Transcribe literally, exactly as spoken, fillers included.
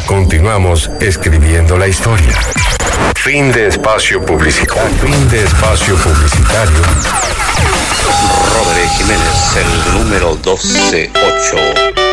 Continuamos escribiendo la historia. Fin de espacio publicitario. Fin de espacio publicitario. Robert Jiménez, el número doce ocho.